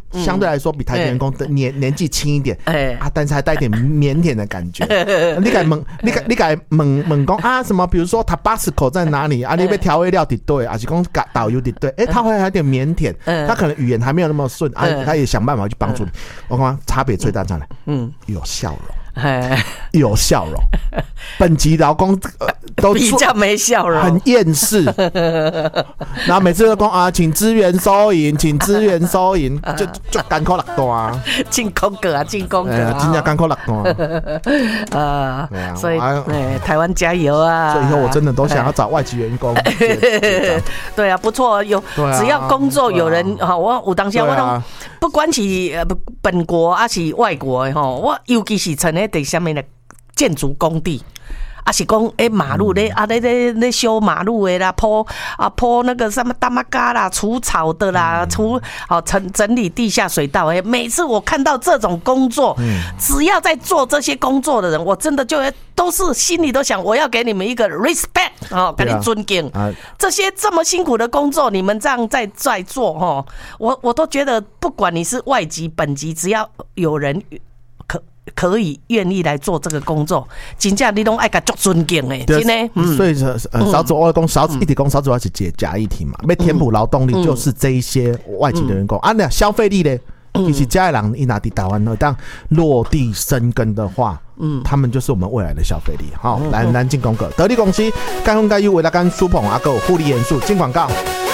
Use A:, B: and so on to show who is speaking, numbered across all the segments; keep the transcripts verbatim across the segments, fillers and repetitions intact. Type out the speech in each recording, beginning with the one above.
A: 相对来说比台铁员工的年年纪轻一点，哎啊，但是还带点腼腆的感觉。你敢问，你敢你敢问问讲啊什么？比如说他巴士口在哪里啊？你被调味料的对，还是讲导游的对？哎，他会还有点腼腆，他可能语言还没有那么顺啊，他也想办法去帮助你。我讲差别最大在哪？嗯，有笑容。有笑容，本级劳工、呃、都
B: 比较没笑容，
A: 很厌世。然后每次都说啊，请支援收银，请支援收银，就就艰苦六段，
B: 进空格啊，进空格啊，
A: 真的艰苦六段啊。
B: 所以，哎，台湾加油啊！
A: 所以以后我真的都想要找外籍员工。
B: 对啊，不错，有只要工作有人哈，我有当下我都不管是本国还是外国的哈，我尤其是曾经。在下面的建筑工地，啊是讲诶马路咧，啊咧咧咧修马路的啦，铺啊铺那个什么大马嘎啦，除草的啦，除好整整理地下水道诶。每次我看到这种工作，嗯、只要在做这些工作的人，我真的就都是心里都想，我要给你们一个 respect 哦，给你尊敬。啊、这些这么辛苦的工作，你们这样在在做哈，我我都觉得，不管你是外籍本籍，只要有人。可以愿意来做这个工作，真正你都爱甲足尊敬的，真的。嗯、所以
A: 少子我讲少子一体工，少子我是解假议题嘛，要填补劳动力就是这一些外籍的员工。嗯、啊，那消费力呢？其实家人一拿地台湾，当落地生根的话，嗯，他们就是我们未来的消费力。好，来南进公哥，得力公司该风该优为大家舒捧啊，够护理元素进广告。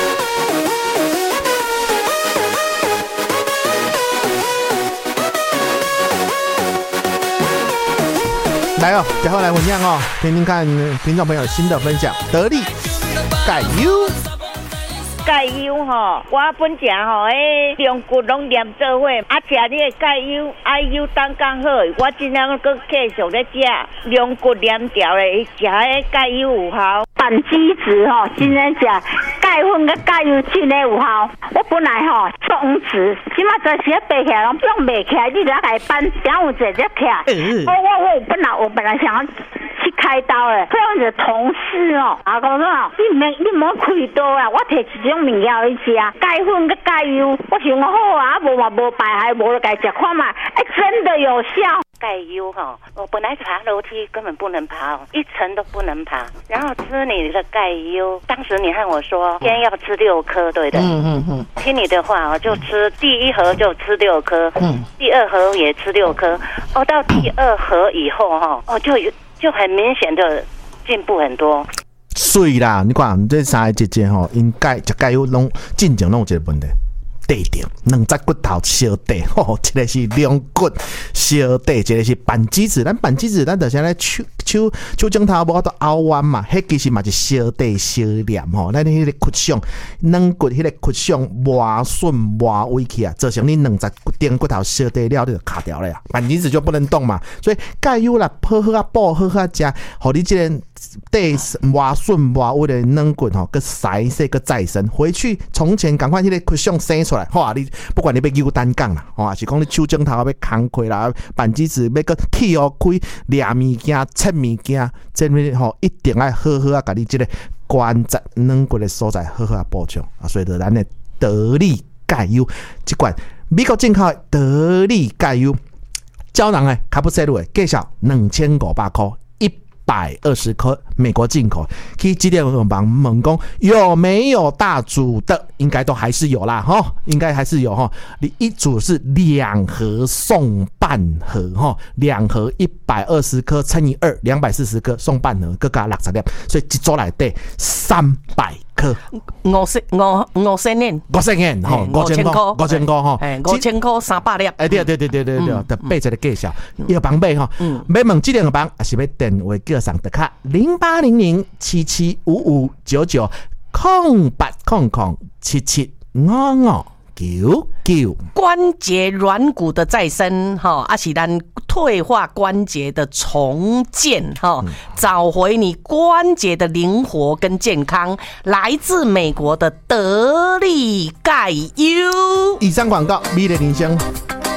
A: 来哦，待会来分享哦，听听看听众朋友新的分享。得力钙优，
C: 钙优吼，我本身吼，诶，两骨拢连做伙，啊，食你的钙优，爱优当刚好，我尽量搁继续咧食，两骨连条的，食迄钙优有效。板机子吼，真正食钙粉跟钙优真的有效。我本来吼做黄子，即马做时爬起来拢用袂起来，你来来搬，然后直接起来。我我我本来我本来想要去开刀诶，这样子同事哦，啊讲说你免你莫开刀啊，我摕一种物件去食，钙粉跟钙优，我想讲好啊，无嘛无败害，无就该食看嘛，哎，真的有效。钙优哈，我本来爬楼梯根本不能爬，一层都不能爬。然后吃你的钙优，当时你和我说，今天要吃六颗，对的。嗯嗯嗯。听你的话，我就吃第一盒就吃六颗，嗯，第二盒也吃六颗。哦，到第二盒以后哈，哦就就很明显的进步很多。
A: 水啦，你看这三个姐姐吼，因钙食钙优拢进前拢有一个问题。地点两只骨头相地，吼，一个是两骨相地，一个是板机子。咱板机子，咱就是咧手手手指头无到凹弯嘛，迄其实嘛是相地相连吼。咱迄个骨相软骨，迄个骨相磨损磨歪去啊，造成你两只顶骨头相地了，你就卡掉了呀。板机子就不能动嘛，所以钙优啦，好好啊补，好好啊食，互你这个地磨损磨歪的软骨吼，个塞塞个再生，回去从前赶快迄个骨相生出。好啊！你不管你要扭单杠啦，哦，是讲你手指头要扛开啦，板机子要个剃哦开掠物件、切物件，这边吼一定要好好啊，甲你这个关节软骨的所在好好啊补充啊，所以就咱的得力钙优这款美国进口的得力钙优，胶囊的卡布西鲁的价小两千五百块。一百二十颗美国进口，可以几点我帮问讲有没有大组的？应该都还是有啦，哈，应该还是有哈。你一组是两盒送半盒哈，两盒一百二十颗乘以二，两百四十颗送半盒，各加六十粒，所以一组来得三百颗。
B: 五十五五千元，
A: 五千元哈，五千块，五千块哈，
B: 五千块三百粒。
A: 哎，对对对对对对，得背这个介绍，要帮背哈。买问几点帮，还是要电话叫上的卡零八零零七七五五九九空八空空七七五五九九。
B: 关节软骨的再生哈，阿是咱退化关节的重建哈，找回你关节的灵活跟健康，来自美国的得力钙优。
A: 以上广告，美丽铃声。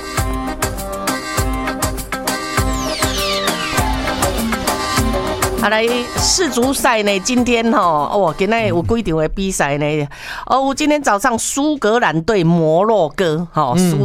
B: 好来世足赛呢，今天哈哦，今天有几场的比赛呢？哦，今天早上苏格兰对摩洛哥，哈，苏